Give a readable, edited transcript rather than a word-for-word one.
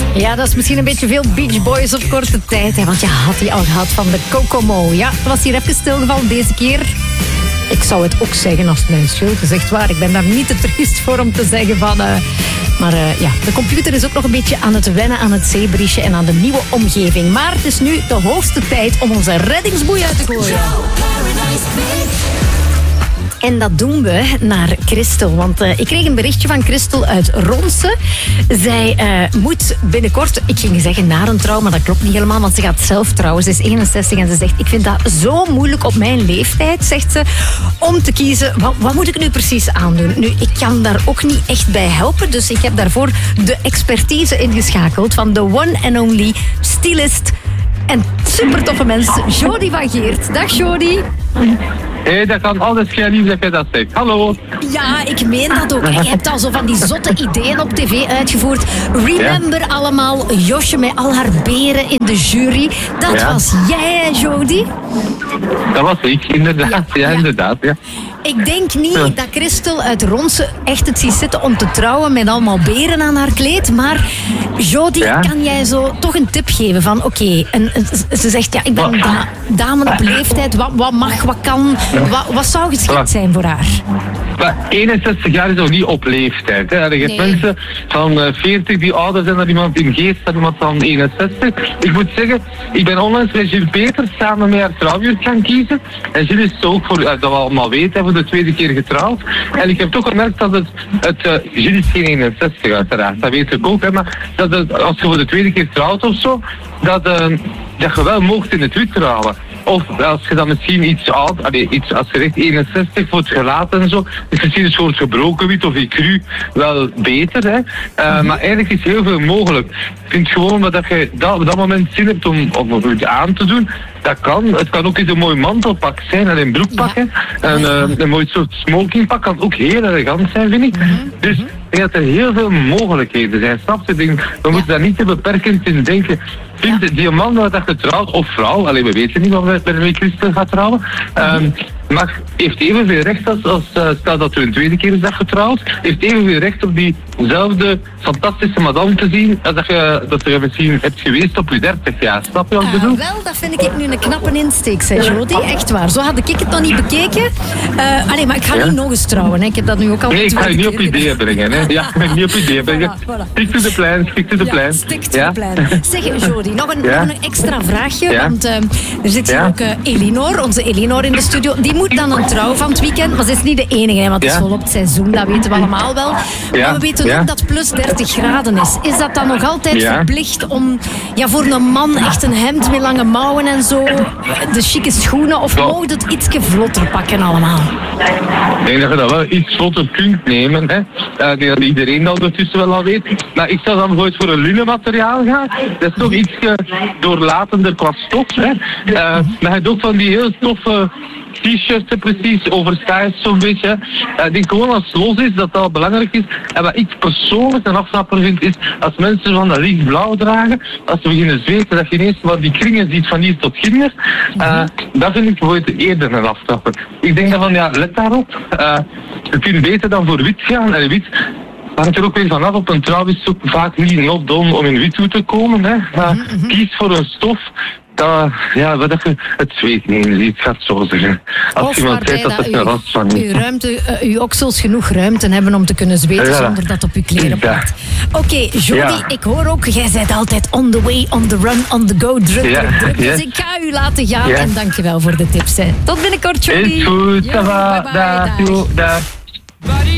Ja, dat is misschien een beetje veel Beach Boys op korte tijd. Hè, want je had die al gehad van de Kokomo. Ja, het was hier even stilgevallen deze keer. Ik zou het ook zeggen als het mijn schuld is. Echt waar, ik ben daar niet te triest voor om te zeggen van... Maar ja, de computer is ook nog een beetje aan het wennen aan het zeebriesje en aan de nieuwe omgeving. Maar het is nu de hoogste tijd om onze reddingsboei uit te gooien. En dat doen we naar Christel. Want ik kreeg een berichtje van Christel uit Ronse. Zij moet binnenkort, ik ging zeggen naar een trouw, maar dat klopt niet helemaal, want ze gaat zelf trouwen. Ze is 61 en ze zegt, ik vind dat zo moeilijk op mijn leeftijd, zegt ze, om te kiezen, wat moet ik nu precies aandoen? Nu, ik kan daar ook niet echt bij helpen, dus ik heb daarvoor de expertise ingeschakeld van de one and only stylist en super toffe mens, Jody van Geert. Dag Jody. Hé, dat kan alles geen lief dat jij dat zegt. Hallo. Ja, ik meen dat ook. Je hebt al zo van die zotte ideeën op tv uitgevoerd. Remember allemaal Josje met al haar beren in de jury. Dat was jij, hè, Jody? Dat was ik, inderdaad. Ja, inderdaad. Ja. Ik denk niet dat Christel uit Ronse echt het ziet zitten om te trouwen met allemaal beren aan haar kleed. Maar Jody, kan jij zo toch een tip geven van oké, ze zegt ja, ik ben dame op leeftijd. Wat mag, wat kan, wat zou geschikt zijn voor haar? Maar 61 jaar is nog niet op leeftijd. Hè. Je hebt mensen van 40 die ouder zijn dan iemand in geest, dan iemand van 61. Ik moet zeggen, ik ben onlangs met Gilles Peters samen met haar trouwjurk gaan kiezen. En Gilles is ook, voor, dat we allemaal weten, voor de tweede keer getrouwd. En ik heb toch gemerkt dat Gilles is geen 61 uiteraard, dat weet ik ook. Hè, maar dat als je voor de tweede keer trouwt of zo, dat je wel mocht in het wit trouwen. Of als je dan misschien iets oud, als je zegt 61 voor het gelaat en zo, is misschien een soort gebroken wit of ecru wel beter. Hè? Maar eigenlijk is heel veel mogelijk. Ik vind gewoon dat je op dat moment zin hebt om het aan te doen. Dat kan. Het kan ook eens een mooi mantelpak zijn en een broekpak. Een mooi soort smokingpak kan ook heel elegant zijn, vind ik. Dus ik denk dat er heel veel mogelijkheden zijn. Snap je? We moeten daar niet te beperkend in denken. Vindt die man dat je trouwt, of vrouw, we weten niet of hij met Christel gaat trouwen, heeft evenveel recht als stel dat u een tweede keer is dat getrouwd, heeft evenveel recht op diezelfde fantastische madame te zien als dat je misschien hebt geweest op je 30 jaar. Snap je wat ik bedoel? Wel, dat vind ik nu een knappe insteek, zei Jody. Echt waar. Zo had ik het nog niet bekeken. Maar ik ga niet nog eens trouwen. Hè. Ik heb dat nu ook al. Nee, ik ga je niet op ideeën brengen. Hè. Ja, ik ga je niet op ideeën brengen. Stick to the plan, stick to the plan. Stick to the plan. Zeg, Jody, nog een extra vraagje. Want er zit hier ook Elinor, onze Elinor in de studio. Die moet dan een trouw van het weekend. Maar ze is niet de enige, hè, want het is volop het seizoen. Dat weten we allemaal wel. Maar we weten ook dat het plus 30 graden is. Is dat dan nog altijd verplicht om voor een man echt een hemd met lange mouwen en zo, de chique schoenen, of mogen het ietsje vlotter pakken allemaal? Ik denk dat je dat wel iets vlotter kunt nemen. Hè. Ik denk dat iedereen dat ondertussen wel al weet. Maar ik zou dan bijvoorbeeld voor een linnen materiaal gaan. Dat is toch iets doorlatender qua stof. Hè. Maar je hebt ook van die heel toffe t-shirts precies, oversized zo'n beetje. Ik denk gewoon als het los is, dat dat belangrijk is. En wat ik persoonlijk een aftrapper vind, is als mensen van dat lichtblauw dragen, als ze beginnen zweten, dat je ineens wat die kringen ziet van hier tot ginder. Dat vind ik bijvoorbeeld eerder een aftrapper. Ik denk dan van, let daarop. Je kunt beter dan voor wit gaan. En wit hangt er ook weer vanaf. Op een trouw is het ook vaak niet not done om in wit toe te komen. Hè. Kies voor een stof wat je het zweet niet ziet, gaat zo zeggen. Als iemand zegt dat het er last van is. Uw oksels genoeg ruimte hebben om te kunnen zweten zonder dat op uw kleren plakt. Oké, Jody, ik hoor ook, jij bent altijd on the way, on the run, on the go, druk. Dus ik ga u laten gaan en dankjewel voor de tips. Hè. Tot binnenkort, Jody. Is goed, bye bye. Dag.